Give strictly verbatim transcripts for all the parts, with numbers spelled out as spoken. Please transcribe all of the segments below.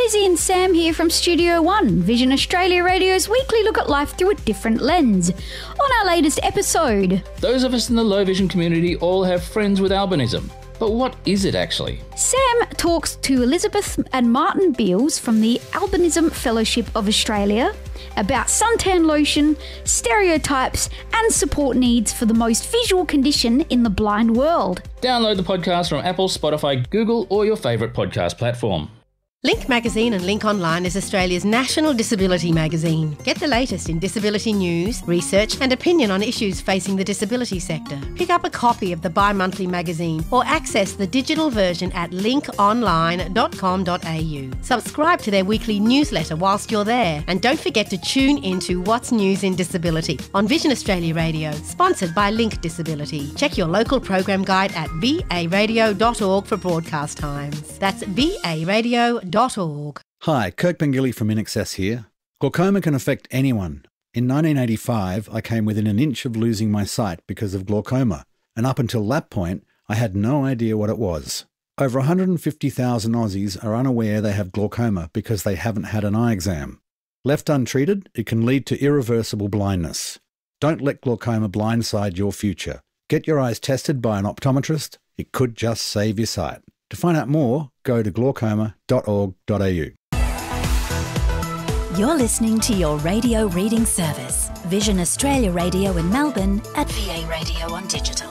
Lizzie and Sam here from Studio One, Vision Australia Radio's weekly look at life through a different lens. On our latest episode, those of us in the low vision community all have friends with albinism. But what is it actually? Sam talks to Elizabeth and Martin Beals from the Albinism Fellowship of Australia about suntan lotion, stereotypes and support needs for the most visual condition in the blind world. Download the podcast from Apple, Spotify, Google or your favourite podcast platform. Link Magazine and Link Online is Australia's national disability magazine. Get the latest in disability news, research and opinion on issues facing the disability sector. Pick up a copy of the bi-monthly magazine or access the digital version at link online dot com dot a u. Subscribe to their weekly newsletter whilst you're there, and don't forget to tune into What's News in Disability on Vision Australia Radio, sponsored by Link Disability. Check your local program guide at v a radio dot org for broadcast times. That's v a radio dot org. Hi, Kirk Pengilly from In Excess here. Glaucoma can affect anyone. In nineteen eighty-five, I came within an inch of losing my sight because of glaucoma, and up until that point, I had no idea what it was. Over one hundred fifty thousand Aussies are unaware they have glaucoma because they haven't had an eye exam. Left untreated, it can lead to irreversible blindness. Don't let glaucoma blindside your future. Get your eyes tested by an optometrist. It could just save your sight. To find out more, go to glaucoma dot org dot a u. You're listening to your radio reading service, Vision Australia Radio in Melbourne at V A Radio on Digital.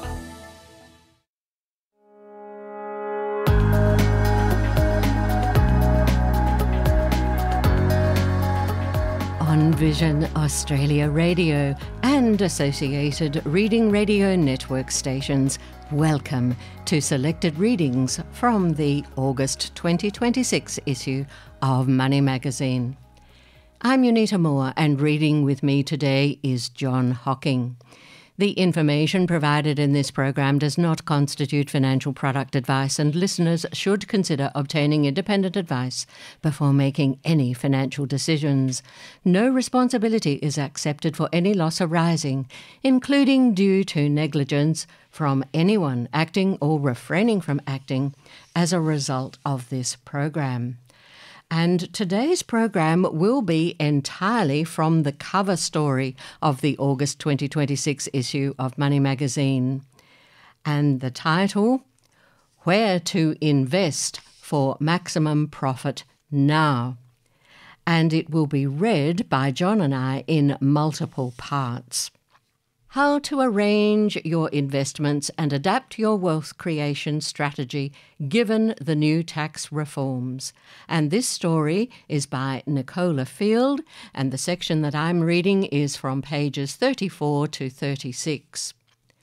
On Vision Australia Radio and associated Reading Radio Network stations, welcome to selected readings from the August twenty twenty-six issue of Money Magazine. I'm Unita Moore, and reading with me today is John Hocking. The information provided in this program does not constitute financial product advice, and listeners should consider obtaining independent advice before making any financial decisions. No responsibility is accepted for any loss arising, including due to negligence, from anyone acting or refraining from acting as a result of this program. And today's program will be entirely from the cover story of the August twenty twenty-six issue of Money Magazine. And the title, Where to Invest for Maximum Profit Now. And it will be read by John and I in multiple parts. How to arrange your investments and adapt your wealth creation strategy given the new tax reforms. And this story is by Nicola Field, and the section that I'm reading is from pages thirty-four to thirty-six.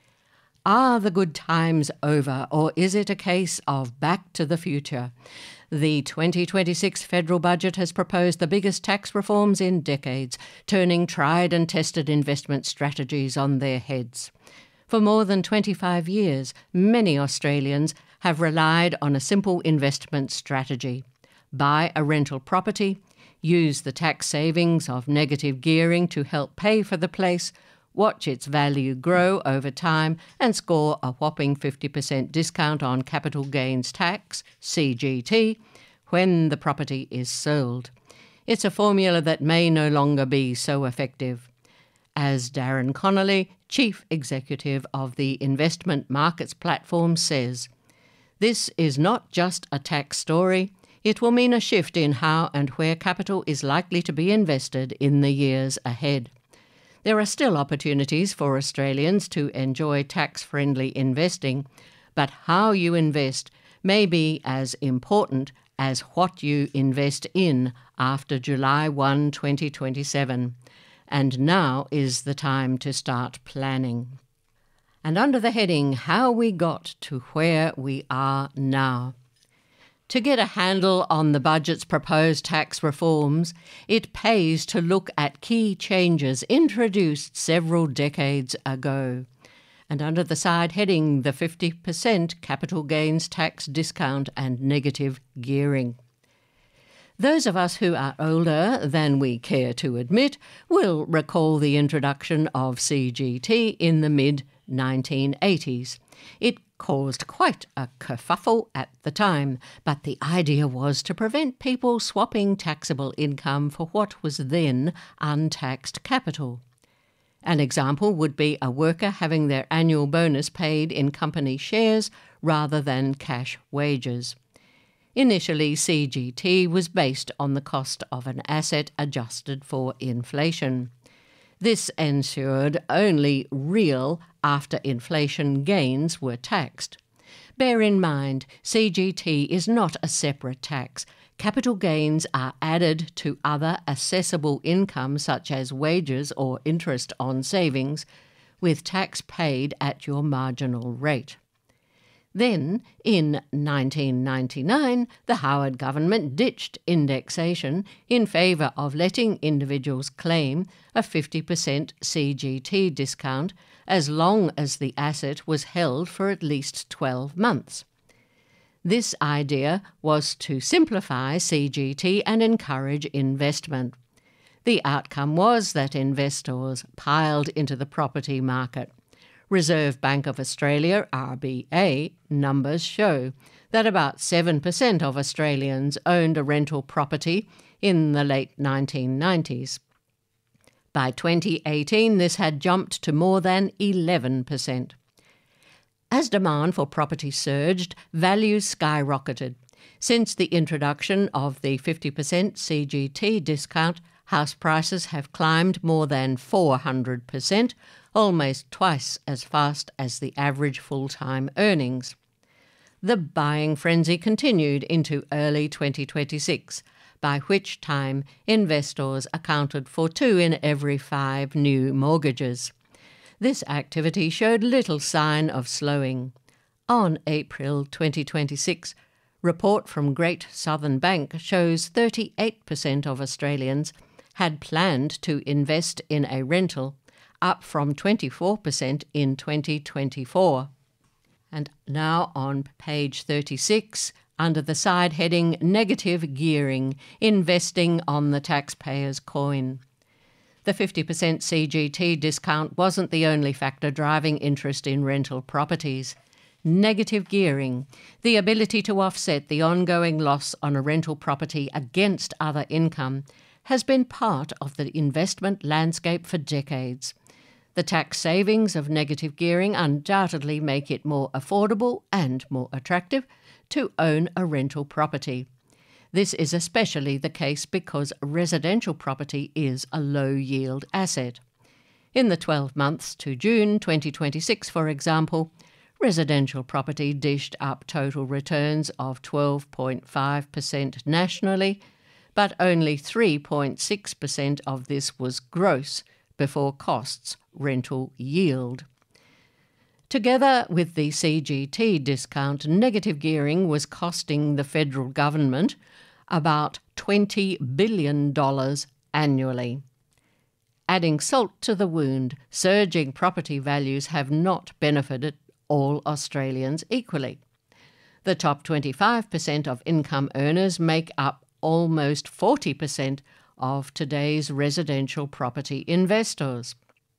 Are the good times over, or is it a case of back to the future? The twenty twenty-six federal budget has proposed the biggest tax reforms in decades, turning tried and tested investment strategies on their heads. For more than twenty-five years, many Australians have relied on a simple investment strategy. Buy a rental property, use the tax savings of negative gearing to help pay for the place, watch its value grow over time and score a whopping fifty percent discount on capital gains tax, C G T, when the property is sold. It's a formula that may no longer be so effective. As Darren Connolly, Chief Executive of the Investment Markets Platform, says, this is not just a tax story. It will mean a shift in how and where capital is likely to be invested in the years ahead. There are still opportunities for Australians to enjoy tax-friendly investing, but how you invest may be as important as what you invest in after July first, twenty twenty-seven. And now is the time to start planning. And under the heading, How We Got to Where We Are Now. To get a handle on the budget's proposed tax reforms, it pays to look at key changes introduced several decades ago. And under the side heading, the fifty percent capital gains tax discount and negative gearing. Those of us who are older than we care to admit will recall the introduction of C G T in the mid nineteen eighties. It caused quite a kerfuffle at the time, but the idea was to prevent people swapping taxable income for what was then untaxed capital. An example would be a worker having their annual bonus paid in company shares rather than cash wages. Initially, C G T was based on the cost of an asset adjusted for inflation. This ensured only real after-inflation gains were taxed. Bear in mind, C G T is not a separate tax. Capital gains are added to other assessable income such as wages or interest on savings, with tax paid at your marginal rate. Then, in nineteen ninety-nine, the Howard government ditched indexation in favour of letting individuals claim a fifty percent C G T discount as long as the asset was held for at least twelve months. This idea was to simplify C G T and encourage investment. The outcome was that investors piled into the property market. Reserve Bank of Australia, R B A, numbers show that about seven percent of Australians owned a rental property in the late nineteen nineties. By twenty eighteen, this had jumped to more than eleven percent. As demand for property surged, values skyrocketed. Since the introduction of the fifty percent C G T discount, house prices have climbed more than four hundred percent, almost twice as fast as the average full-time earnings. The buying frenzy continued into early twenty twenty-six, by which time investors accounted for two in every five new mortgages. This activity showed little sign of slowing. On April twenty twenty-six, report from Great Southern Bank shows thirty-eight percent of Australians had planned to invest in a rental, up from twenty-four percent in twenty twenty-four. And now on page thirty-six, under the side heading Negative Gearing, Investing on the Taxpayer's Coin. The fifty percent C G T discount wasn't the only factor driving interest in rental properties. Negative gearing, the ability to offset the ongoing loss on a rental property against other income, has been part of the investment landscape for decades. The tax savings of negative gearing undoubtedly make it more affordable and more attractive to own a rental property. This is especially the case because residential property is a low-yield asset. In the twelve months to June twenty twenty-six, for example, residential property dished up total returns of twelve point five percent nationally, but only three point six percent of this was gross before costs rental yield. Together with the C G T discount, negative gearing was costing the federal government about twenty billion dollars annually. Adding salt to the wound, surging property values have not benefited all Australians equally. The top twenty-five percent of income earners make up almost forty percent of today's residential property investors.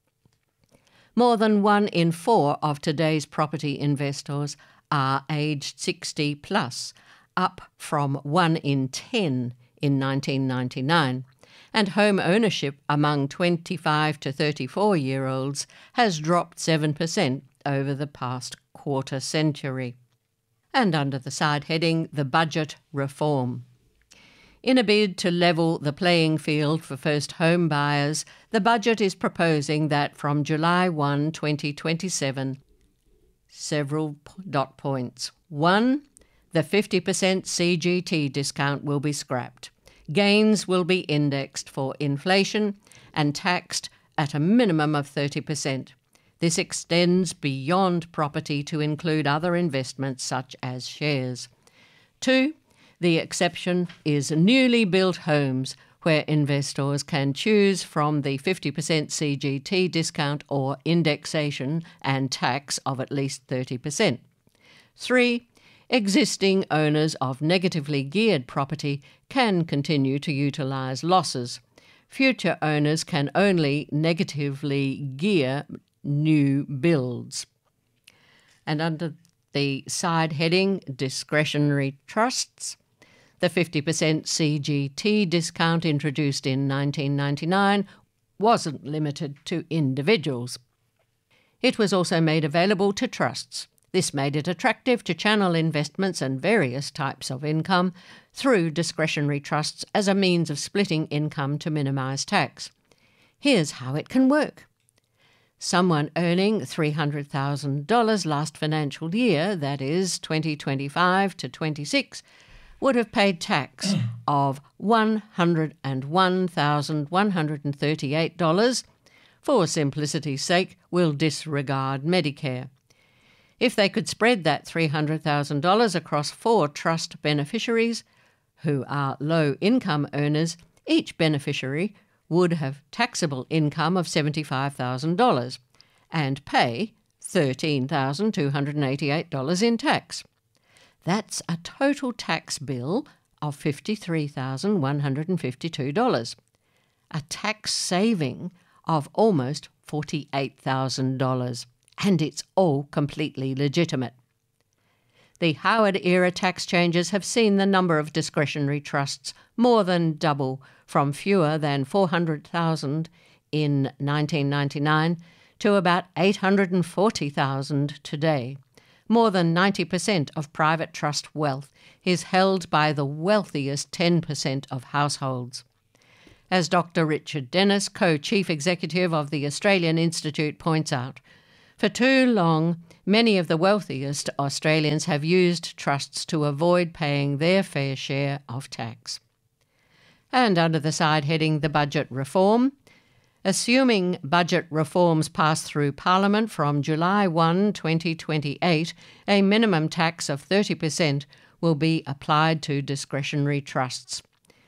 More than one in four of today's property investors are aged sixty plus, up from one in ten in nineteen ninety-nine, and home ownership among twenty-five to thirty-four-year-olds has dropped seven percent over the past quarter century. And under the side heading, the budget reform. In a bid to level the playing field for first home buyers, the budget is proposing that from July first, twenty twenty-seven, several dot points. One, the fifty percent C G T discount will be scrapped. Gains will be indexed for inflation and taxed at a minimum of thirty percent. This extends beyond property to include other investments such as shares. Two, the exception is newly built homes, where investors can choose from the fifty percent C G T discount or indexation and tax of at least thirty percent. Three, existing owners of negatively geared property can continue to utilise losses. Future owners can only negatively gear new builds. And under the side heading Discretionary Trusts. The fifty percent C G T discount introduced in nineteen ninety-nine wasn't limited to individuals. It was also made available to trusts. This made it attractive to channel investments and various types of income through discretionary trusts as a means of splitting income to minimise tax. Here's how it can work. Someone earning three hundred thousand dollars last financial year, that is twenty twenty-five to twenty-six, would have paid tax of one hundred one thousand one hundred thirty-eight dollars. For simplicity's sake, we'll disregard Medicare. If they could spread that three hundred thousand dollars across four trust beneficiaries, who are low-income earners, each beneficiary would have taxable income of seventy-five thousand dollars and pay thirteen thousand two hundred eighty-eight dollars in tax. That's a total tax bill of fifty-three thousand one hundred fifty-two dollars, a tax saving of almost forty-eight thousand dollars, and it's all completely legitimate. The Howard-era tax changes have seen the number of discretionary trusts more than double, from fewer than four hundred thousand in nineteen ninety-nine to about eight hundred forty thousand today. More than ninety percent of private trust wealth is held by the wealthiest ten percent of households. As Doctor Richard Dennis, co-chief executive of the Australian Institute, points out, for too long, many of the wealthiest Australians have used trusts to avoid paying their fair share of tax. And under the side heading, the budget reform, assuming budget reforms pass through Parliament from July first, twenty twenty-eight, a minimum tax of thirty percent will be applied to discretionary trusts.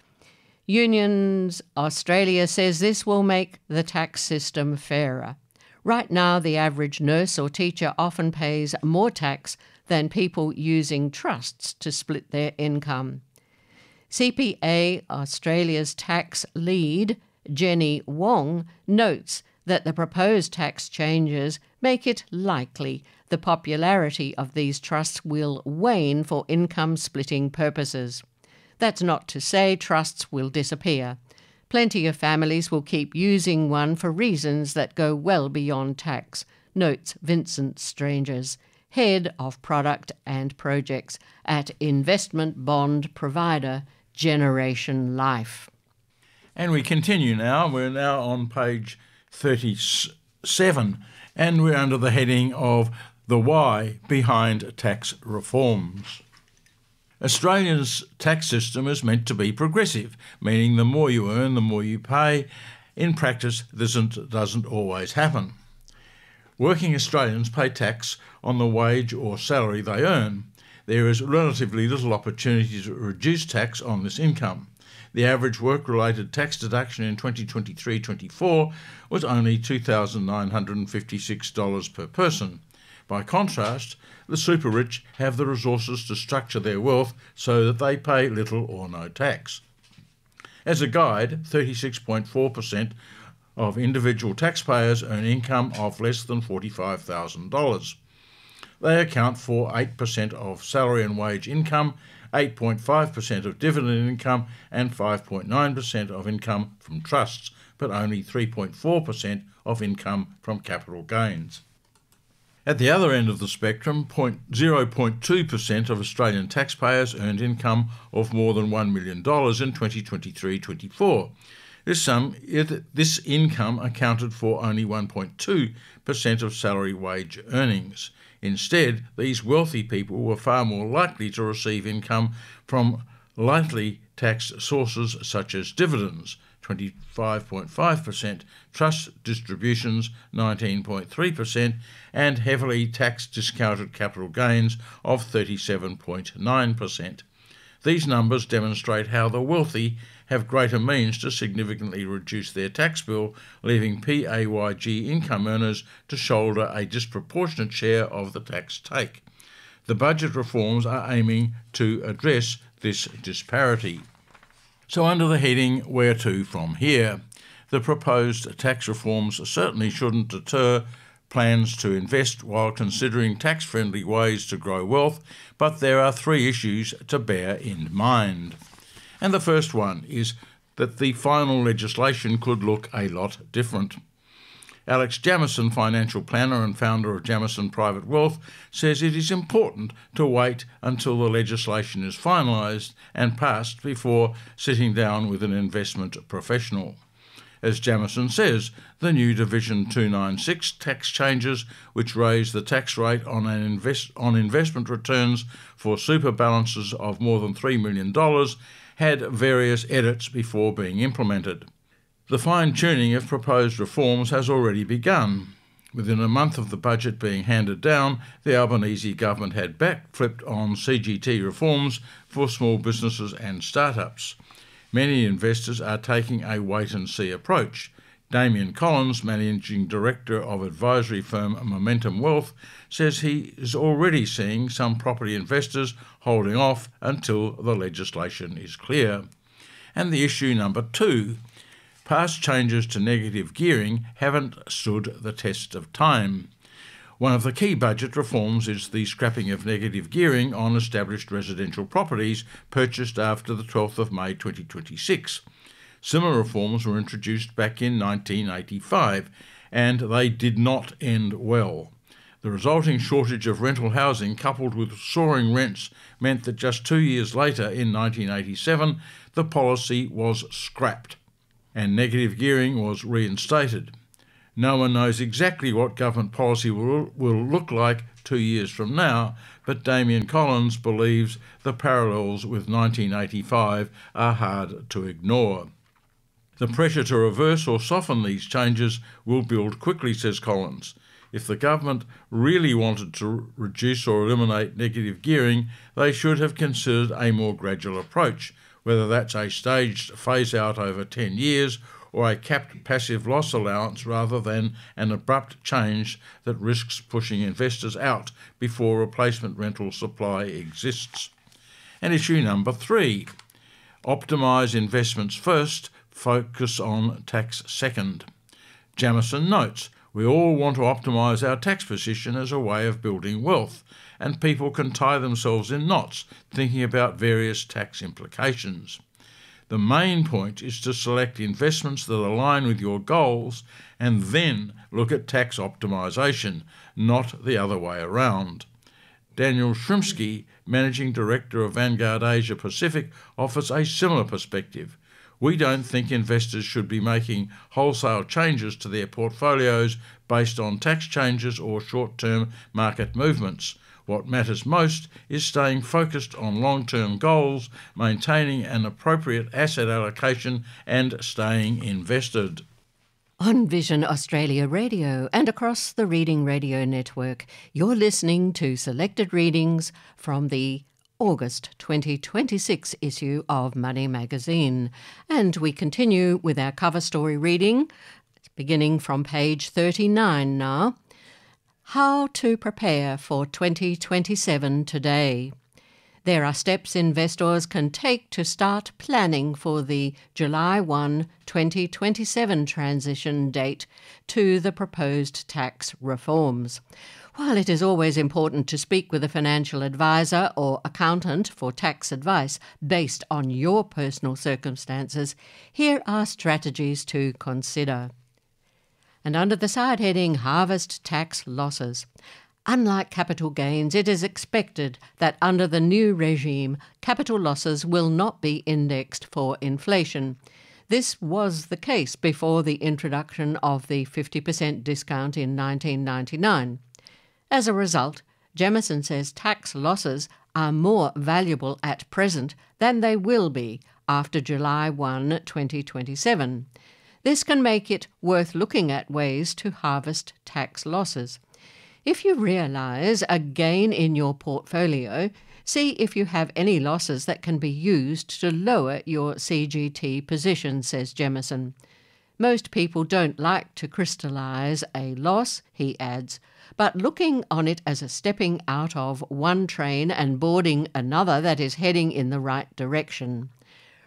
Unions Australia says this will make the tax system fairer. Right now, the average nurse or teacher often pays more tax than people using trusts to split their income. C P A Australia's tax lead, Jenny Wong, notes that the proposed tax changes make it likely the popularity of these trusts will wane for income-splitting purposes. That's not to say trusts will disappear. Plenty of families will keep using one for reasons that go well beyond tax, notes Vincent Strangers, head of product and projects at investment bond provider Generation Life. And we continue now. We're now on page thirty-seven, and we're under the heading of the why behind tax reforms. Australia's tax system is meant to be progressive, meaning the more you earn, the more you pay. In practice, this doesn't always happen. Working Australians pay tax on the wage or salary they earn. There is relatively little opportunity to reduce tax on this income. The average work-related tax deduction in twenty twenty-three twenty-four was only two thousand nine hundred fifty-six dollars per person. By contrast, the super-rich have the resources to structure their wealth so that they pay little or no tax. As a guide, thirty-six point four percent of individual taxpayers earn income of less than forty-five thousand dollars. They account for eight percent of salary and wage income, eight point five percent of dividend income and five point nine percent of income from trusts, but only three point four percent of income from capital gains. At the other end of the spectrum, zero point two percent of Australian taxpayers earned income of more than one million dollars in twenty twenty-three twenty-four. This sum, this income accounted for only one point two percent of salary wage earnings. Instead, these wealthy people were far more likely to receive income from lightly taxed sources such as dividends, twenty-five point five percent, trust distributions, nineteen point three percent, and heavily taxed discounted capital gains of thirty-seven point nine percent. These numbers demonstrate how the wealthy have greater means to significantly reduce their tax bill, leaving P A Y G income earners to shoulder a disproportionate share of the tax take. The budget reforms are aiming to address this disparity. So under the heading, where to from here? The proposed tax reforms certainly shouldn't deter plans to invest while considering tax-friendly ways to grow wealth, but there are three issues to bear in mind. And the first one is that the final legislation could look a lot different. Alex Jamieson, financial planner and founder of Jamieson Private Wealth, says it is important to wait until the legislation is finalised and passed before sitting down with an investment professional. As Jamieson says, the new Division two ninety-six tax changes, which raise the tax rate on, an invest- on investment returns for super balances of more than three million dollars, had various edits before being implemented. The fine-tuning of proposed reforms has already begun. Within a month of the budget being handed down, the Albanese government had backflipped on C G T reforms for small businesses and startups. Many investors are taking a wait-and-see approach. Damien Collins, Managing Director of advisory firm Momentum Wealth, says he is already seeing some property investors holding off until the legislation is clear. And the issue number two, past changes to negative gearing haven't stood the test of time. One of the key budget reforms is the scrapping of negative gearing on established residential properties purchased after the twelfth of May twenty twenty-six. Similar reforms were introduced back in nineteen eighty-five, and they did not end well. The resulting shortage of rental housing, coupled with soaring rents, meant that just two years later, in nineteen eighty-seven, the policy was scrapped and negative gearing was reinstated. No one knows exactly what government policy will, will look like two years from now, but Damien Collins believes the parallels with nineteen eighty-five are hard to ignore. The pressure to reverse or soften these changes will build quickly, says Collins. If the government really wanted to reduce or eliminate negative gearing, they should have considered a more gradual approach, whether that's a staged phase-out over ten years or a capped passive loss allowance rather than an abrupt change that risks pushing investors out before replacement rental supply exists. And issue number three, optimise investments first, focus on tax second. Jamieson notes, we all want to optimise our tax position as a way of building wealth, and people can tie themselves in knots thinking about various tax implications. The main point is to select investments that align with your goals and then look at tax optimisation, not the other way around. Daniel Shrimsky, Managing Director of Vanguard Asia Pacific, offers a similar perspective. We don't think investors should be making wholesale changes to their portfolios based on tax changes or short-term market movements. What matters most is staying focused on long-term goals, maintaining an appropriate asset allocation and staying invested. On Vision Australia Radio and across the Reading Radio Network, you're listening to selected readings from the August twenty twenty-six issue of Money Magazine. And we continue with our cover story reading, beginning from page thirty-nine now. How to prepare for twenty twenty-seven today. There are steps investors can take to start planning for the July first, twenty twenty-seven transition date to the proposed tax reforms. While it is always important to speak with a financial advisor or accountant for tax advice based on your personal circumstances, here are strategies to consider. And under the side heading, Harvest Tax Losses. Unlike capital gains, it is expected that under the new regime, capital losses will not be indexed for inflation. This was the case before the introduction of the fifty percent discount in nineteen ninety-nine. As a result, Jamieson says tax losses are more valuable at present than they will be after July first, twenty twenty-seven. This can make it worth looking at ways to harvest tax losses. If you realise a gain in your portfolio, see if you have any losses that can be used to lower your C G T position, says Jamieson. Most people don't like to crystallise a loss, he adds, but looking on it as a stepping out of one train and boarding another that is heading in the right direction.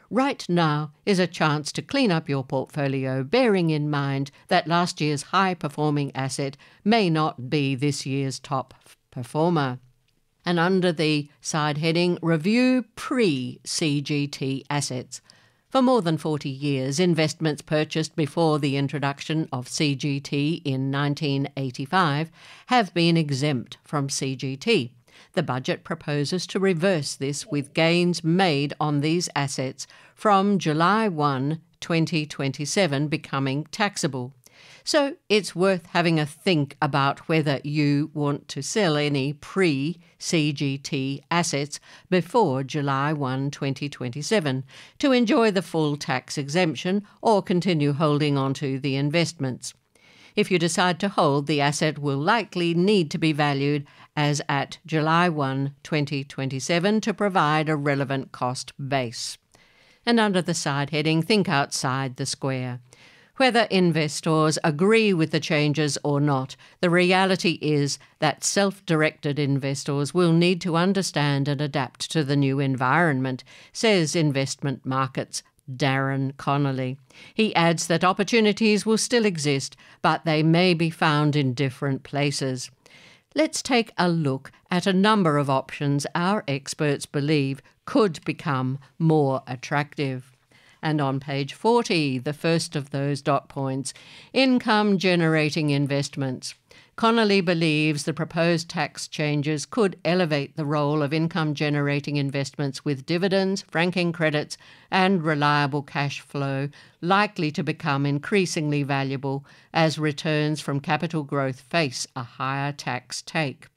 Right now is a chance to clean up your portfolio, bearing in mind that last year's high-performing asset may not be this year's top performer. And under the side heading, Review Pre-C G T Assets. For more than forty years, investments purchased before the introduction of C G T in nineteen eighty-five have been exempt from C G T. The budget proposes to reverse this with gains made on these assets from July first, twenty twenty-seven becoming taxable. So it's worth having a think about whether you want to sell any pre-C G T assets before July first, twenty twenty-seven to enjoy the full tax exemption or continue holding onto the investments. If you decide to hold, the asset will likely need to be valued as at July first, twenty twenty-seven to provide a relevant cost base. And under the side heading, Think Outside the Square. Whether investors agree with the changes or not, the reality is that self-directed investors will need to understand and adapt to the new environment, says Investment Markets Darren Connolly. He adds that opportunities will still exist, but they may be found in different places. Let's take a look at a number of options our experts believe could become more attractive. And on page forty, the first of those dot points, income-generating investments. Connolly believes the proposed tax changes could elevate the role of income-generating investments with dividends, franking credits, and reliable cash flow likely to become increasingly valuable as returns from capital growth face a higher tax take.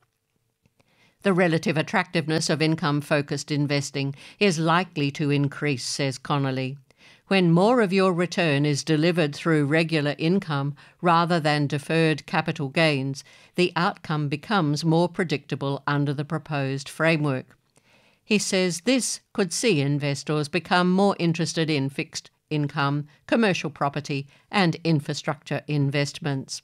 The relative attractiveness of income-focused investing is likely to increase, says Connolly. When more of your return is delivered through regular income rather than deferred capital gains, the outcome becomes more predictable under the proposed framework. He says this could see investors become more interested in fixed income, commercial property, and infrastructure investments.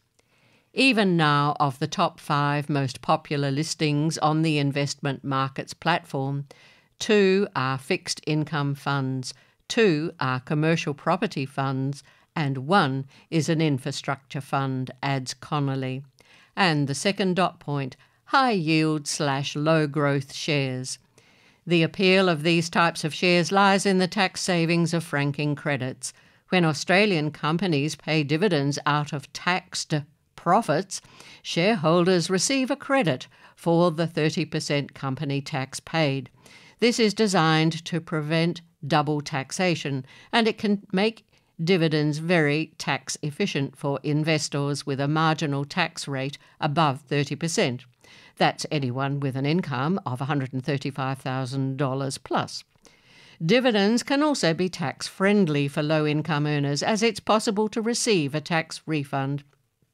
Even now, of the top five most popular listings on the Investment Markets platform, two are fixed income funds, two are commercial property funds, and one is an infrastructure fund, adds Connolly. And the second dot point, high yield slash low growth shares. The appeal of these types of shares lies in the tax savings of franking credits. When Australian companies pay dividends out of taxed profits, shareholders receive a credit for the thirty percent company tax paid. This is designed to prevent double taxation, and it can make dividends very tax efficient for investors with a marginal tax rate above thirty percent. That's anyone with an income of one hundred thirty-five thousand dollars plus. Dividends can also be tax-friendly for low-income earners, as it's possible to receive a tax refund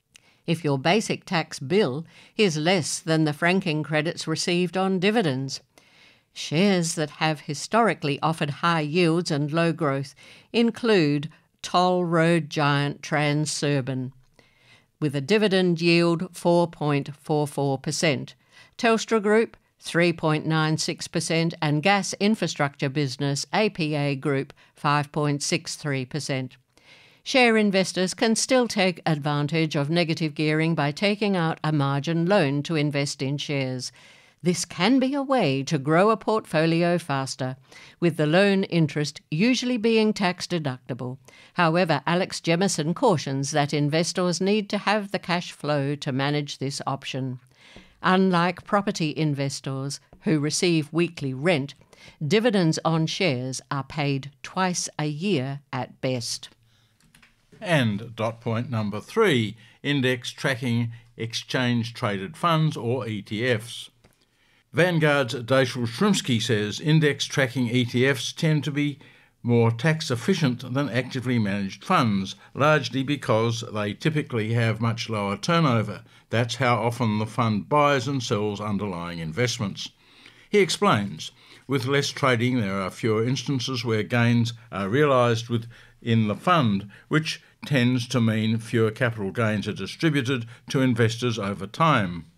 if your basic tax bill is less than the franking credits received on dividends. Shares that have historically offered high yields and low growth include toll road giant Transurban, with a dividend yield four point four four percent, Telstra Group three point nine six percent, and gas infrastructure business A P A Group five point six three percent. Share investors can still take advantage of negative gearing by taking out a margin loan to invest in shares. This can be a way to grow a portfolio faster, with the loan interest usually being tax-deductible. However, Alex Jemison cautions that investors need to have the cash flow to manage this option. Unlike property investors who receive weekly rent, dividends on shares are paid twice a year at best. And dot point number three, index tracking exchange-traded funds or E T Fs. Vanguard's Dashel Shrumsky says index tracking E T Fs tend to be more tax efficient than actively managed funds, largely because they typically have much lower turnover. That's how often the fund buys and sells underlying investments. He explains, with less trading there are fewer instances where gains are realised within the fund, which tends to mean fewer capital gains are distributed to investors over time.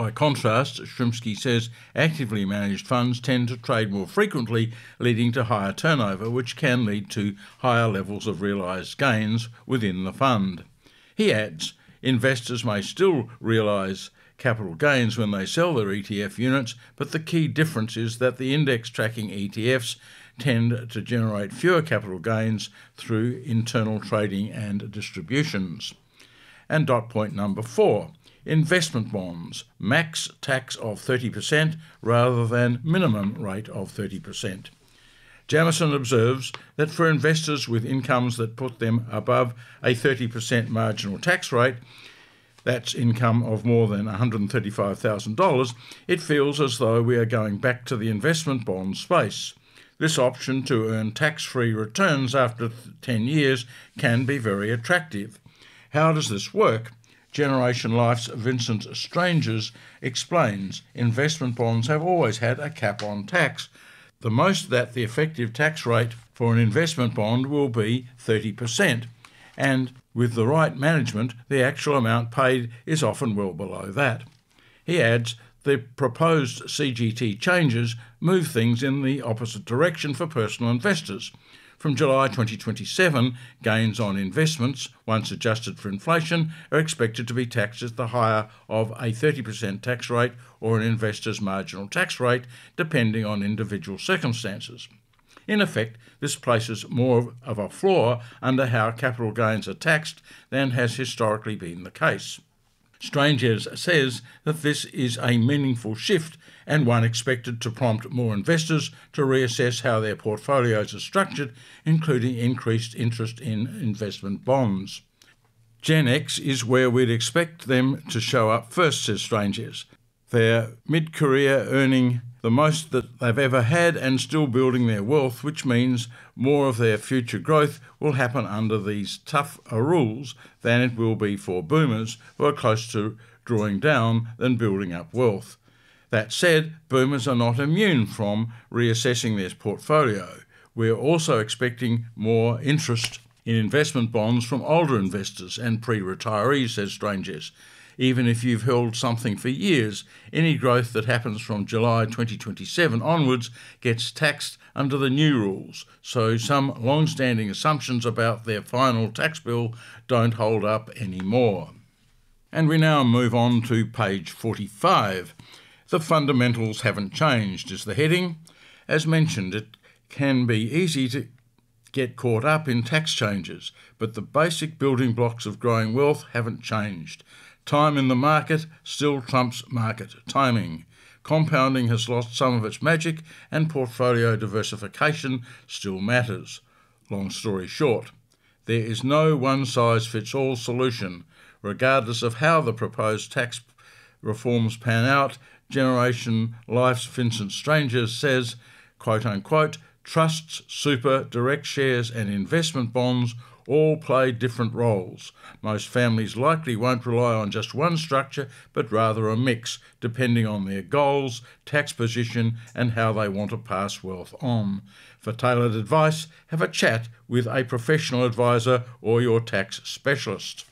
By contrast, Shrimsky says actively managed funds tend to trade more frequently, leading to higher turnover, which can lead to higher levels of realised gains within the fund. He adds, investors may still realise capital gains when they sell their E T F units, but the key difference is that the index tracking E T Fs tend to generate fewer capital gains through internal trading and distributions. And dot point number four. Investment bonds, max tax of thirty percent rather than minimum rate of thirty percent. Jamieson observes that for investors with incomes that put them above a thirty percent marginal tax rate, that's income of more than one hundred thirty-five thousand dollars, it feels as though we are going back to the investment bond space. This option to earn tax-free returns after ten years can be very attractive. How does this work? Generation Life's Vincent Strangers explains investment bonds have always had a cap on tax. The most that the effective tax rate for an investment bond will be thirty percent, and with the right management, the actual amount paid is often well below that. He adds, the proposed C G T changes move things in the opposite direction for personal investors. From July twenty twenty-seven, gains on investments, once adjusted for inflation, are expected to be taxed at the higher of a thirty percent tax rate or an investor's marginal tax rate, depending on individual circumstances. In effect, this places more of a floor under how capital gains are taxed than has historically been the case. Strangers says that this is a meaningful shift and one expected to prompt more investors to reassess how their portfolios are structured, including increased interest in investment bonds. Gen X is where we'd expect them to show up first, says Strangers. They're mid-career earning the most that they've ever had and still building their wealth, which means more of their future growth will happen under these tougher rules than it will be for boomers who are close to drawing down than building up wealth. That said, boomers are not immune from reassessing their portfolio. We're also expecting more interest in investment bonds from older investors and pre-retirees, says Strangers. Even if you've held something for years, any growth that happens from July twenty twenty-seven onwards gets taxed under the new rules, so some long-standing assumptions about their final tax bill don't hold up anymore. And we now move on to page forty-five. The fundamentals haven't changed is the heading. As mentioned, it can be easy to get caught up in tax changes, but the basic building blocks of growing wealth haven't changed. Time in the market still trumps market timing. Compounding has lost some of its magic, and portfolio diversification still matters. Long story short, there is no one-size-fits-all solution. Regardless of how the proposed tax reforms pan out, Generation Life's Vincent Strangers says, quote-unquote, trusts, super, direct shares and investment bonds all play different roles. Most families likely won't rely on just one structure, but rather a mix, depending on their goals, tax position, and how they want to pass wealth on. For tailored advice, have a chat with a professional advisor or your tax specialist.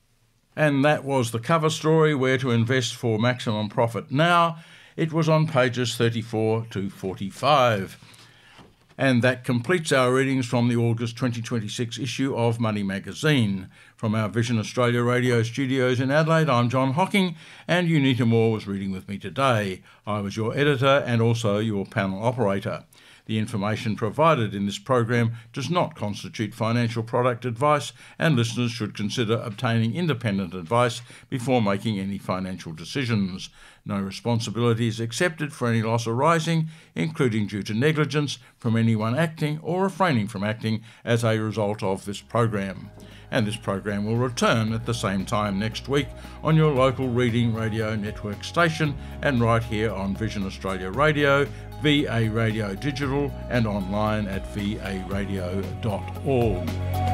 And that was the cover story, Where to Invest for Maximum Profit Now. It was on pages thirty-four to forty-five. And that completes our readings from the August twenty twenty-six issue of Money Magazine. From our Vision Australia radio studios in Adelaide, I'm John Hocking, and Unita Moore was reading with me today. I was your editor and also your panel operator. The information provided in this program does not constitute financial product advice, and listeners should consider obtaining independent advice before making any financial decisions. No responsibility is accepted for any loss arising, including due to negligence, from anyone acting or refraining from acting as a result of this program. And this program will return at the same time next week on your local Reading Radio Network station and right here on Vision Australia Radio, V A Radio Digital, and online at v a radio dot org.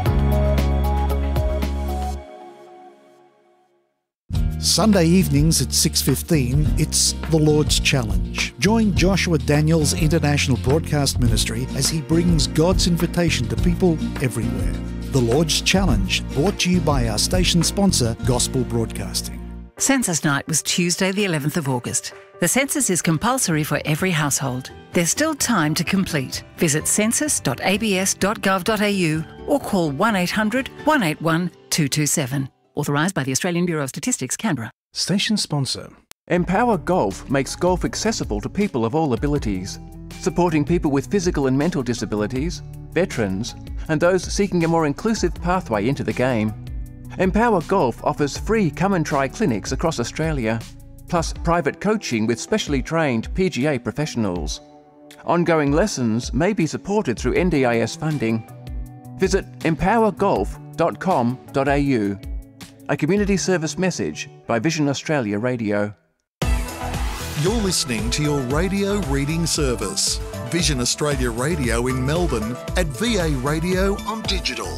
Sunday evenings at six fifteen, it's The Lord's Challenge. Join Joshua Daniels International Broadcast Ministry as he brings God's invitation to people everywhere. The Lord's Challenge, brought to you by our station sponsor, Gospel Broadcasting. Census night was Tuesday the eleventh of August. The census is compulsory for every household. There's still time to complete. Visit census dot a b s dot gov dot a u or call one eight hundred, one eight one, two two seven. Authorised by the Australian Bureau of Statistics, Canberra. Station sponsor. Empower Golf makes golf accessible to people of all abilities, supporting people with physical and mental disabilities, veterans, and those seeking a more inclusive pathway into the game. Empower Golf offers free come and try clinics across Australia, plus private coaching with specially trained P G A professionals. Ongoing lessons may be supported through N D I S funding. Visit empower golf dot com dot a u. A community service message by Vision Australia Radio. You're listening to your radio reading service. Vision Australia Radio in Melbourne at V A Radio on digital.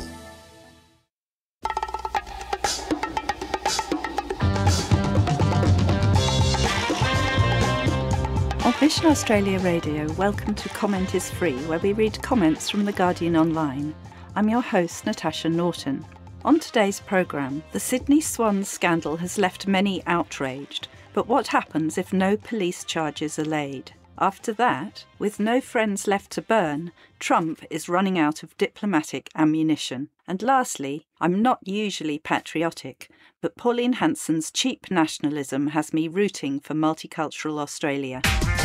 On Vision Australia Radio, welcome to Comment is Free, where we read comments from The Guardian Online. I'm your host, Natasha Norton. On today's programme, the Sydney Swans scandal has left many outraged, but what happens if no police charges are laid? After that, with no friends left to burn, Trump is running out of diplomatic ammunition. And lastly, I'm not usually patriotic, but Pauline Hanson's cheap nationalism has me rooting for multicultural Australia.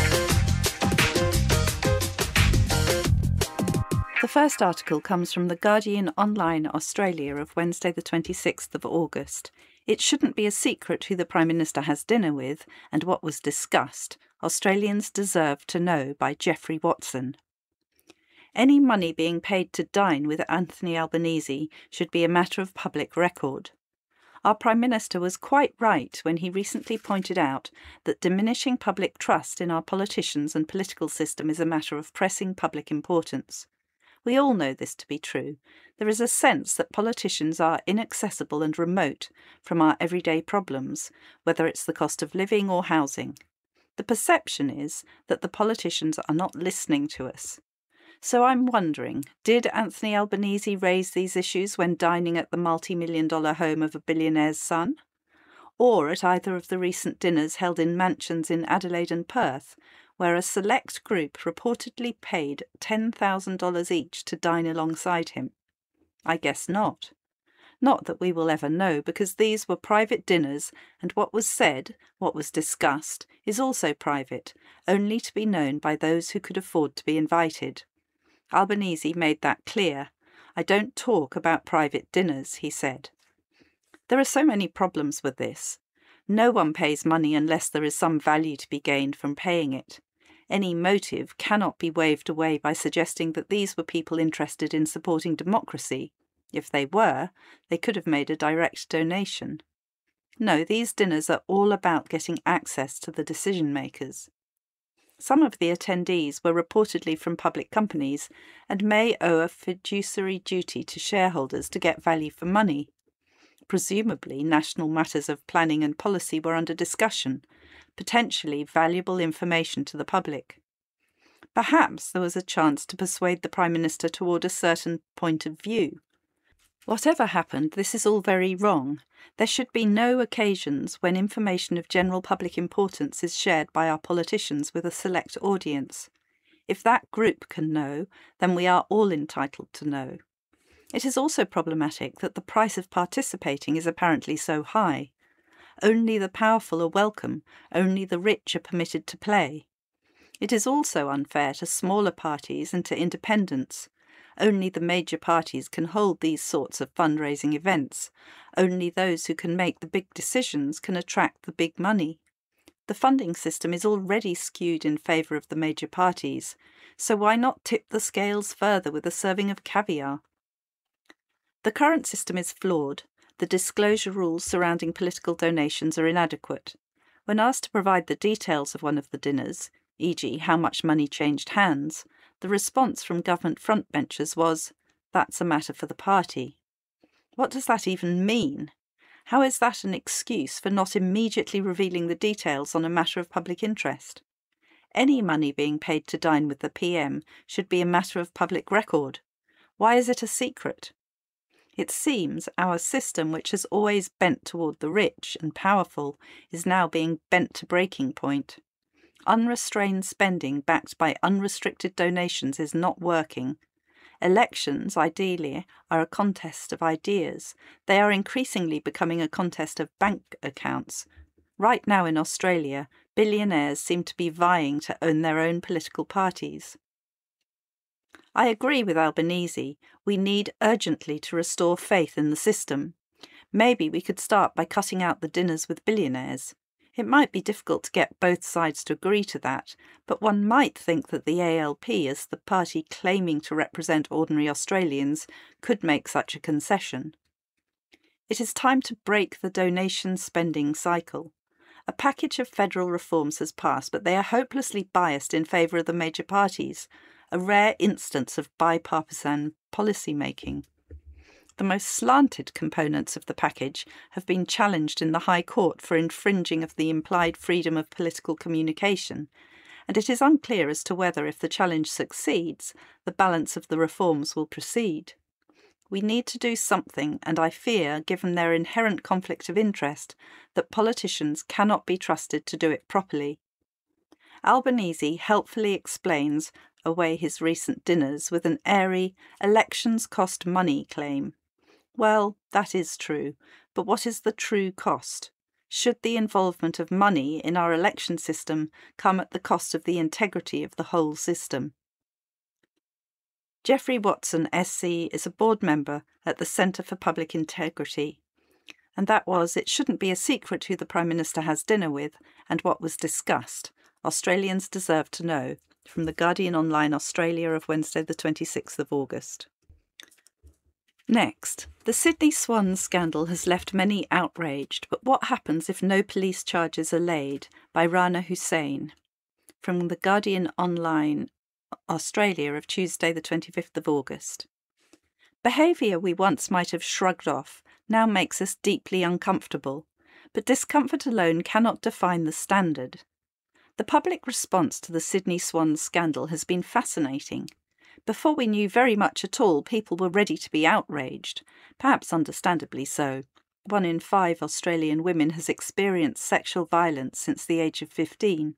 The first article comes from The Guardian Online Australia of Wednesday the twenty-sixth of August. It shouldn't be a secret who the Prime Minister has dinner with and what was discussed. Australians deserve to know, by Geoffrey Watson. Any money being paid to dine with Anthony Albanese should be a matter of public record. Our Prime Minister was quite right when he recently pointed out that diminishing public trust in our politicians and political system is a matter of pressing public importance. We all know this to be true. There is a sense that politicians are inaccessible and remote from our everyday problems, whether it's the cost of living or housing. The perception is that the politicians are not listening to us. So I'm wondering, did Anthony Albanese raise these issues when dining at the multi-million dollar home of a billionaire's son? Or at either of the recent dinners held in mansions in Adelaide and Perth, where a select group reportedly paid ten thousand dollars each to dine alongside him? I guess not. Not that we will ever know, because these were private dinners, and what was said, what was discussed, is also private, only to be known by those who could afford to be invited. Albanese made that clear. I don't talk about private dinners, he said. There are so many problems with this. No one pays money unless there is some value to be gained from paying it. Any motive cannot be waved away by suggesting that these were people interested in supporting democracy. If they were, they could have made a direct donation. No, these dinners are all about getting access to the decision-makers. Some of the attendees were reportedly from public companies and may owe a fiduciary duty to shareholders to get value for money. Presumably, national matters of planning and policy were under discussion, potentially valuable information to the public. Perhaps there was a chance to persuade the Prime Minister toward a certain point of view. Whatever happened, this is all very wrong. There should be no occasions when information of general public importance is shared by our politicians with a select audience. If that group can know, then we are all entitled to know. It is also problematic that the price of participating is apparently so high. Only the powerful are welcome, only the rich are permitted to play. It is also unfair to smaller parties and to independents. Only the major parties can hold these sorts of fundraising events. Only those who can make the big decisions can attract the big money. The funding system is already skewed in favour of the major parties, so why not tip the scales further with a serving of caviar? The current system is flawed. The disclosure rules surrounding political donations are inadequate. When asked to provide the details of one of the dinners, for example how much money changed hands, the response from government frontbenchers was, "That's a matter for the party." What does that even mean? How is that an excuse for not immediately revealing the details on a matter of public interest? Any money being paid to dine with the P M should be a matter of public record. Why is it a secret? It seems our system, which has always bent toward the rich and powerful, is now being bent to breaking point. Unrestrained spending backed by unrestricted donations is not working. Elections, ideally, are a contest of ideas. They are increasingly becoming a contest of bank accounts. Right now in Australia, billionaires seem to be vying to own their own political parties. I agree with Albanese. We need urgently to restore faith in the system. Maybe we could start by cutting out the dinners with billionaires. It might be difficult to get both sides to agree to that, but one might think that the A L P, as the party claiming to represent ordinary Australians, could make such a concession. It is time to break the donation spending cycle. A package of federal reforms has passed, but they are hopelessly biased in favour of the major parties, a rare instance of bipartisan policy making. The most slanted components of the package have been challenged in the High Court for infringing of the implied freedom of political communication, and it is unclear as to whether, if the challenge succeeds, the balance of the reforms will proceed. We need to do something, and I fear, given their inherent conflict of interest, that politicians cannot be trusted to do it properly. Albanese helpfully explains away his recent dinners with an airy "elections cost money" claim. Well, that is true, but what is the true cost? Should the involvement of money in our election system come at the cost of the integrity of the whole system? Geoffrey Watson, S C, is a board member at the Centre for Public Integrity. And that was, it shouldn't be a secret who the Prime Minister has dinner with and what was discussed. Australians deserve to know, from The Guardian Online Australia of Wednesday the twenty-sixth of August. Next, the Sydney Swans scandal has left many outraged, but what happens if no police charges are laid? By Rana Hussain, from The Guardian Online Australia of Tuesday the twenty-fifth of August. Behaviour we once might have shrugged off now makes us deeply uncomfortable, but discomfort alone cannot define the standard. The public response to the Sydney Swans scandal has been fascinating. Before we knew very much at all, people were ready to be outraged, perhaps understandably so. One in five Australian women has experienced sexual violence since the age of fifteen.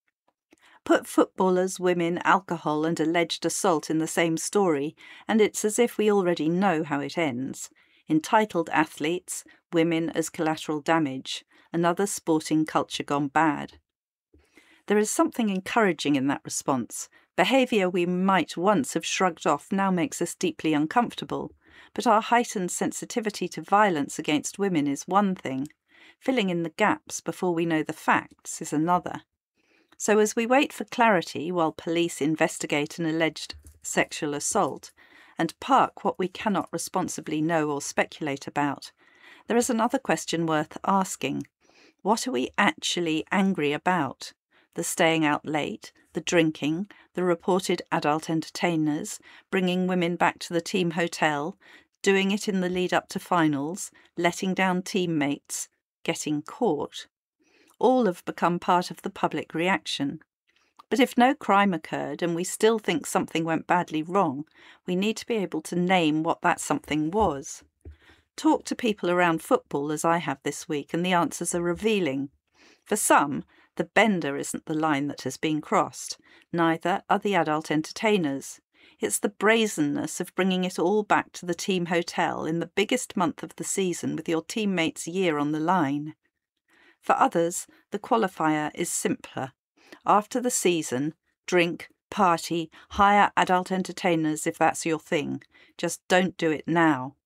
Put footballers, women, alcohol and alleged assault in the same story, and it's as if we already know how it ends. Entitled athletes, women as collateral damage, another sporting culture gone bad. There is something encouraging in that response. Behaviour we might once have shrugged off now makes us deeply uncomfortable, but our heightened sensitivity to violence against women is one thing. Filling in the gaps before we know the facts is another. So as we wait for clarity while police investigate an alleged sexual assault, and park what we cannot responsibly know or speculate about, there is another question worth asking. What are we actually angry about? The staying out late, the drinking, the reported adult entertainers, bringing women back to the team hotel, doing it in the lead up to finals, letting down teammates, getting caught. All have become part of the public reaction. But if no crime occurred and we still think something went badly wrong, we need to be able to name what that something was. Talk to people around football as I have this week and the answers are revealing. For some, the bender isn't the line that has been crossed. Neither are the adult entertainers. It's the brazenness of bringing it all back to the team hotel in the biggest month of the season with your teammates' year on the line. For others, the qualifier is simpler. After the season, drink, party, hire adult entertainers if that's your thing. Just don't do it now.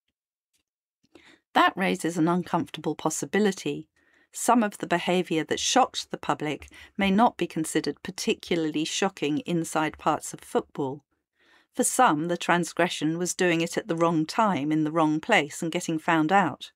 That raises an uncomfortable possibility. Some of the behaviour that shocked the public may not be considered particularly shocking inside parts of football. For some, the transgression was doing it at the wrong time, in the wrong place, and getting found out.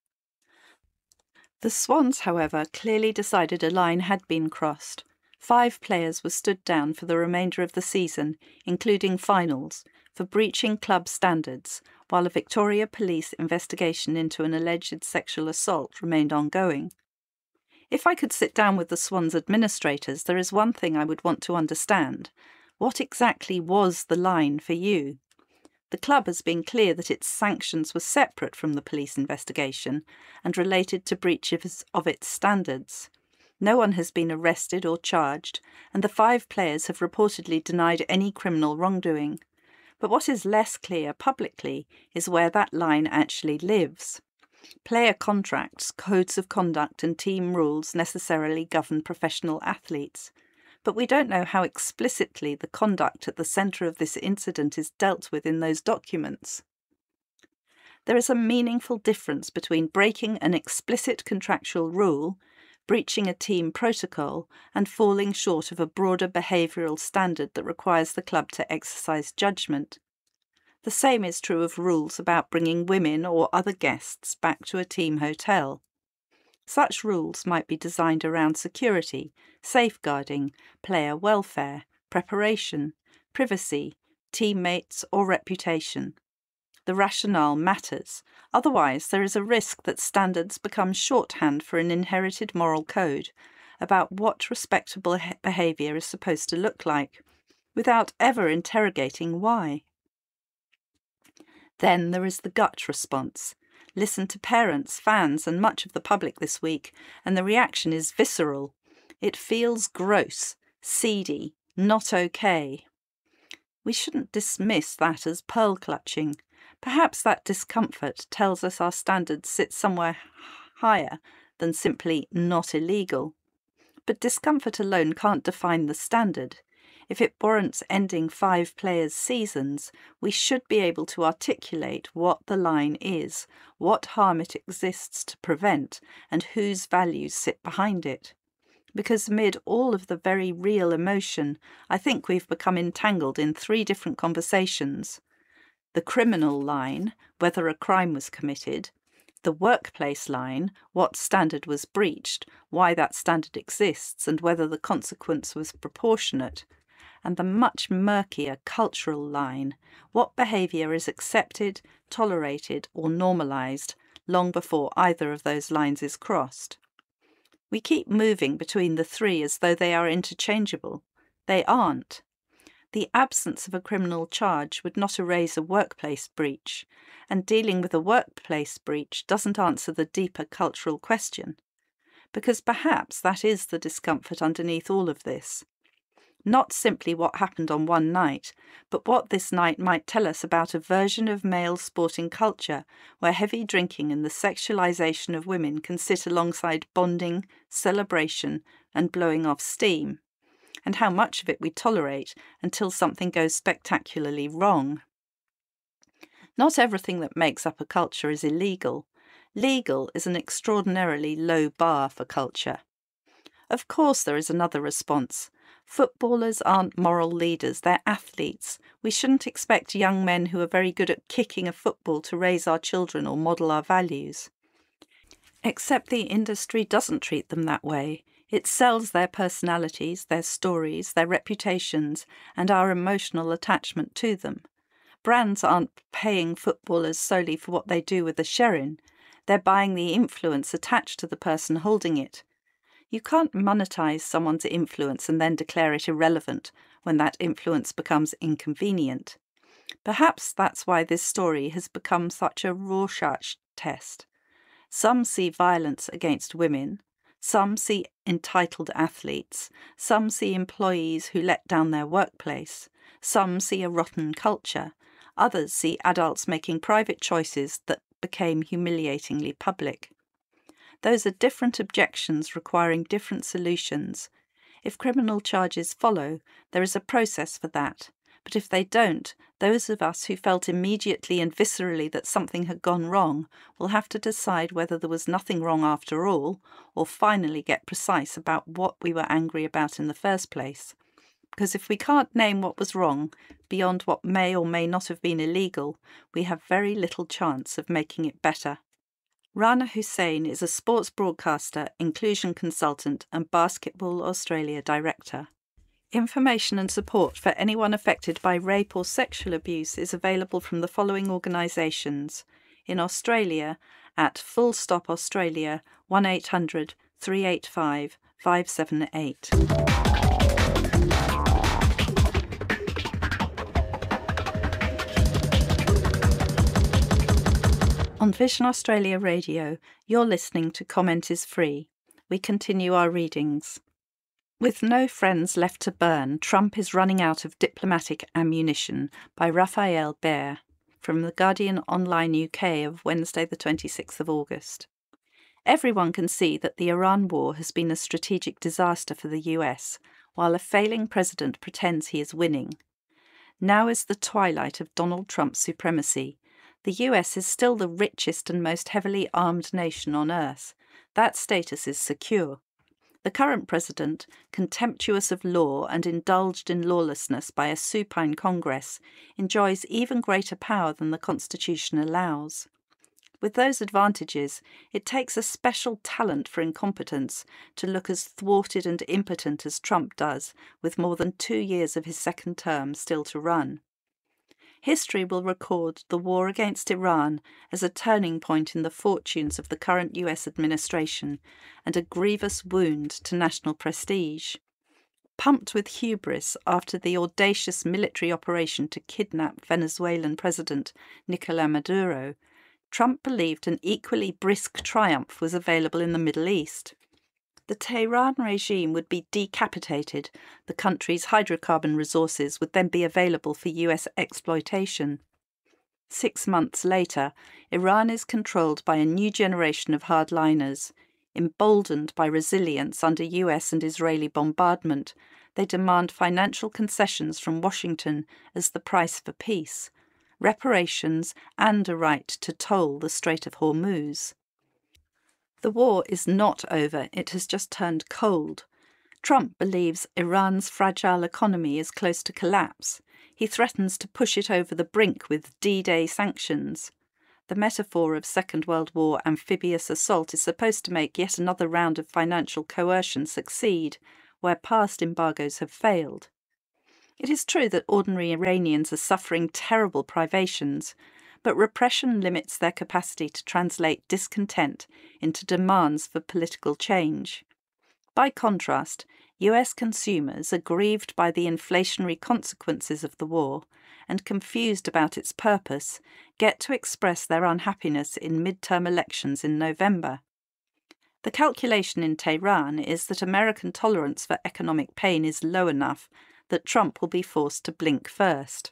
The Swans, however, clearly decided a line had been crossed. Five players were stood down for the remainder of the season, including finals, for breaching club standards, while a Victoria Police investigation into an alleged sexual assault remained ongoing. If I could sit down with the Swans administrators, there is one thing I would want to understand. What exactly was the line for you? The club has been clear that its sanctions were separate from the police investigation and related to breaches of its standards. No one has been arrested or charged, and the five players have reportedly denied any criminal wrongdoing. But what is less clear publicly is where that line actually lives. Player contracts, codes of conduct and team rules necessarily govern professional athletes, but we don't know how explicitly the conduct at the centre of this incident is dealt with in those documents. There is a meaningful difference between breaking an explicit contractual rule, breaching a team protocol, and falling short of a broader behavioural standard that requires the club to exercise judgment. The same is true of rules about bringing women or other guests back to a team hotel. Such rules might be designed around security, safeguarding, player welfare, preparation, privacy, teammates, or reputation. The rationale matters, otherwise there is a risk that standards become shorthand for an inherited moral code about what respectable behaviour is supposed to look like, without ever interrogating why. Then there is the gut response. Listen to parents, fans, and much of the public this week, and the reaction is visceral. It feels gross, seedy, not okay. We shouldn't dismiss that as pearl-clutching. Perhaps that discomfort tells us our standards sit somewhere higher than simply not illegal. But discomfort alone can't define the standard. If it warrants ending five players' seasons, we should be able to articulate what the line is, what harm it exists to prevent, and whose values sit behind it. Because amid all of the very real emotion, I think we've become entangled in three different conversations. The criminal line, whether a crime was committed; the workplace line, what standard was breached, why that standard exists, and whether the consequence was proportionate; and the much murkier cultural line, what behaviour is accepted, tolerated, or normalised, long before either of those lines is crossed. We keep moving between the three as though they are interchangeable. They aren't. The absence of a criminal charge would not erase a workplace breach, and dealing with a workplace breach doesn't answer the deeper cultural question, because perhaps that is the discomfort underneath all of this. Not simply what happened on one night, but what this night might tell us about a version of male sporting culture where heavy drinking and the sexualisation of women can sit alongside bonding, celebration, and blowing off steam, and how much of it we tolerate until something goes spectacularly wrong. Not everything that makes up a culture is illegal. Legal is an extraordinarily low bar for culture. Of course there is another response. Footballers aren't moral leaders, they're athletes. We shouldn't expect young men who are very good at kicking a football to raise our children or model our values. Except the industry doesn't treat them that way. It sells their personalities, their stories, their reputations, and our emotional attachment to them. Brands aren't paying footballers solely for what they do with the sherin. They're buying the influence attached to the person holding it. You can't monetize someone's influence and then declare it irrelevant when that influence becomes inconvenient. Perhaps that's why this story has become such a Rorschach test. Some see violence against women, some see entitled athletes, some see employees who let down their workplace, some see a rotten culture, others see adults making private choices that became humiliatingly public. Those are different objections requiring different solutions. If criminal charges follow, there is a process for that. But if they don't, those of us who felt immediately and viscerally that something had gone wrong will have to decide whether there was nothing wrong after all, or finally get precise about what we were angry about in the first place. Because if we can't name what was wrong, beyond what may or may not have been illegal, we have very little chance of making it better. Rana Hussain is a sports broadcaster, inclusion consultant and Basketball Australia director. Information and support for anyone affected by rape or sexual abuse is available from the following organisations. In Australia, at Full Stop Australia, one eight hundred, three eight five, five seven eight. On Vision Australia Radio, you're listening to Comment is Free. We continue our readings. With no friends left to burn, Trump is running out of diplomatic ammunition by Raphael Behr, from The Guardian Online U K of Wednesday the twenty-sixth of August. Everyone can see that the Iran war has been a strategic disaster for the U S, while a failing president pretends he is winning. Now is the twilight of Donald Trump's supremacy. The U S is still the richest and most heavily armed nation on earth. That status is secure. The current president, contemptuous of law and indulged in lawlessness by a supine Congress, enjoys even greater power than the Constitution allows. With those advantages, it takes a special talent for incompetence to look as thwarted and impotent as Trump does, with more than two years of his second term still to run. History will record the war against Iran as a turning point in the fortunes of the current U S administration and a grievous wound to national prestige. Pumped with hubris after the audacious military operation to kidnap Venezuelan President Nicolás Maduro, Trump believed an equally brisk triumph was available in the Middle East. The Tehran regime would be decapitated. The country's hydrocarbon resources would then be available for U S exploitation. Six months later, Iran is controlled by a new generation of hardliners. Emboldened by resilience under U S and Israeli bombardment, they demand financial concessions from Washington as the price for peace, reparations and a right to toll the Strait of Hormuz. The war is not over, it has just turned cold. Trump believes Iran's fragile economy is close to collapse. He threatens to push it over the brink with D-Day sanctions. The metaphor of Second World War amphibious assault is supposed to make yet another round of financial coercion succeed, where past embargoes have failed. It is true that ordinary Iranians are suffering terrible privations, but repression limits their capacity to translate discontent into demands for political change. By contrast, U S consumers, aggrieved by the inflationary consequences of the war and confused about its purpose, get to express their unhappiness in midterm elections in November. The calculation in Tehran is that American tolerance for economic pain is low enough that Trump will be forced to blink first.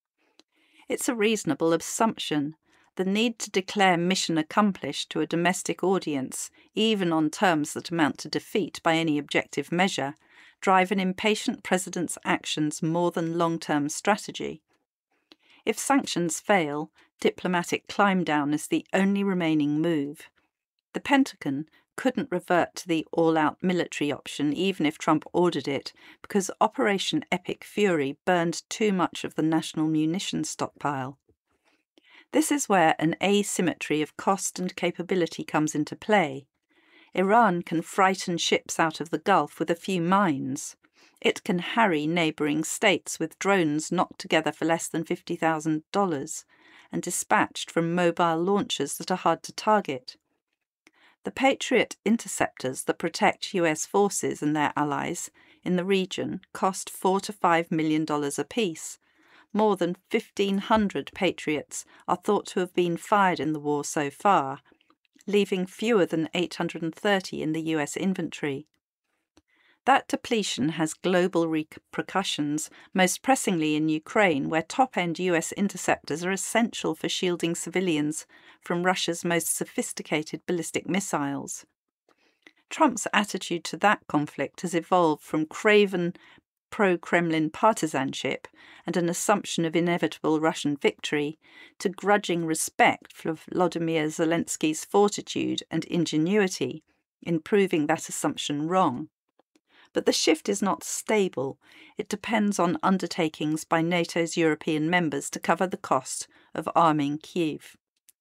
It's a reasonable assumption. The need to declare mission accomplished to a domestic audience, even on terms that amount to defeat by any objective measure, drive an impatient president's actions more than long-term strategy. If sanctions fail, diplomatic climb-down is the only remaining move. The Pentagon couldn't revert to the all-out military option even if Trump ordered it, because Operation Epic Fury burned too much of the national munitions stockpile. This is where an asymmetry of cost and capability comes into play. Iran can frighten ships out of the Gulf with a few mines. It can harry neighbouring states with drones knocked together for less than fifty thousand dollars and dispatched from mobile launchers that are hard to target. The Patriot interceptors that protect U S forces and their allies in the region cost four to five million dollars apiece. More than fifteen hundred Patriots are thought to have been fired in the war so far, leaving fewer than eight hundred thirty in the U S inventory. That depletion has global repercussions, most pressingly in Ukraine, where top-end U S interceptors are essential for shielding civilians from Russia's most sophisticated ballistic missiles. Trump's attitude to that conflict has evolved from craven pro-Kremlin partisanship and an assumption of inevitable Russian victory to grudging respect for Volodymyr Zelensky's fortitude and ingenuity in proving that assumption wrong. But the shift is not stable. It depends on undertakings by NATO's European members to cover the cost of arming Kyiv.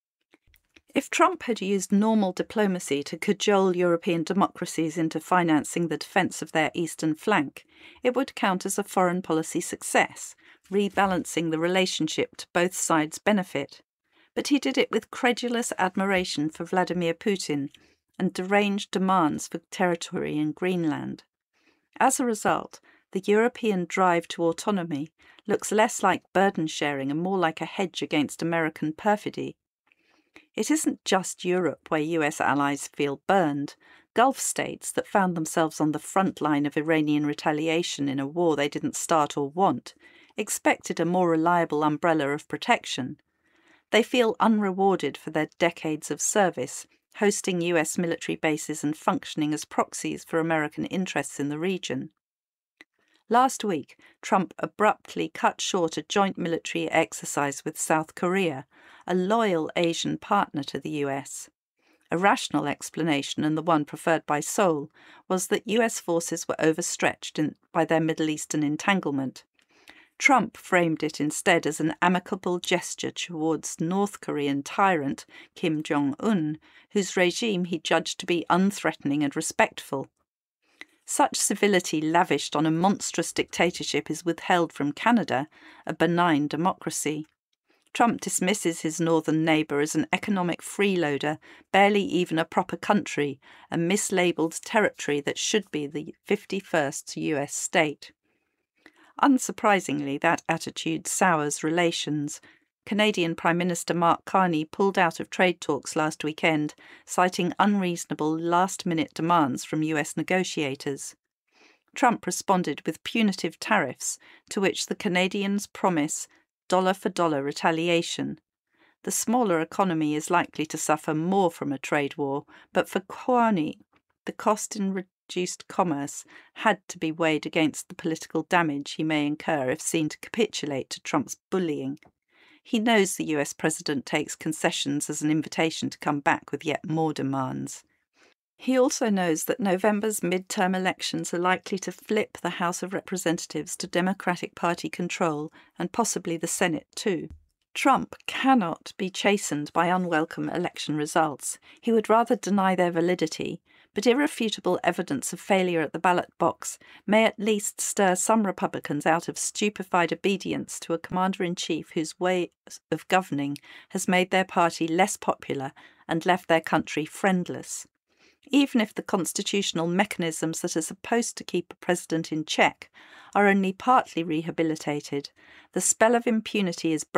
If Trump had used normal diplomacy to cajole European democracies into financing the defence of their eastern flank, it would count as a foreign policy success, rebalancing the relationship to both sides' benefit. But he did it with credulous admiration for Vladimir Putin and deranged demands for territory in Greenland. As a result, the European drive to autonomy looks less like burden sharing and more like a hedge against American perfidy. It isn't just Europe where U S allies feel burned. Gulf states that found themselves on the front line of Iranian retaliation in a war they didn't start or want expected a more reliable umbrella of protection. They feel unrewarded for their decades of service, hosting U S military bases and functioning as proxies for American interests in the region. Last week, Trump abruptly cut short a joint military exercise with South Korea, a loyal Asian partner to the U S. A rational explanation, and the one preferred by Seoul, was that U S forces were overstretched in, by their Middle Eastern entanglement. Trump framed it instead as an amicable gesture towards North Korean tyrant Kim Jong-un, whose regime he judged to be unthreatening and respectful. Such civility lavished on a monstrous dictatorship is withheld from Canada, a benign democracy. Trump dismisses his northern neighbour as an economic freeloader, barely even a proper country, a mislabelled territory that should be the fifty-first U S state. Unsurprisingly, that attitude sours relations. Canadian Prime Minister Mark Carney pulled out of trade talks last weekend, citing unreasonable last-minute demands from U S negotiators. Trump responded with punitive tariffs, to which the Canadians promise dollar-for-dollar retaliation. The smaller economy is likely to suffer more from a trade war, but for Carney, the cost in reduced commerce had to be weighed against the political damage he may incur if seen to capitulate to Trump's bullying. He knows the U S president takes concessions as an invitation to come back with yet more demands. He also knows that November's midterm elections are likely to flip the House of Representatives to Democratic Party control and possibly the Senate too. Trump cannot be chastened by unwelcome election results. He would rather deny their validity, but irrefutable evidence of failure at the ballot box may at least stir some Republicans out of stupefied obedience to a commander-in-chief whose way of governing has made their party less popular and left their country friendless. Even if the constitutional mechanisms that are supposed to keep a president in check are only partly rehabilitated, the spell of impunity is broken